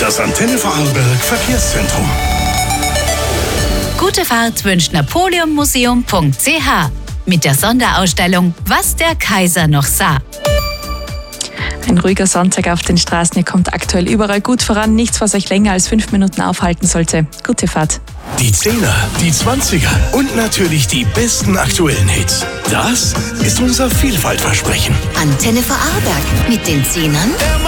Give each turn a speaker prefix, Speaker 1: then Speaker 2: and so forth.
Speaker 1: Das Antenne Vorarlberg Verkehrszentrum.
Speaker 2: Gute Fahrt wünscht napoleonmuseum.ch mit der Sonderausstellung Was der Kaiser noch sah.
Speaker 3: Ein ruhiger Sonntag auf den Straßen. Ihr kommt aktuell überall gut voran. Nichts, was euch länger als 5 Minuten aufhalten sollte. Gute Fahrt.
Speaker 1: Die 10er, die 20er und natürlich die besten aktuellen Hits. Das ist unser Vielfaltversprechen.
Speaker 2: Antenne Vorarlberg mit den 10ern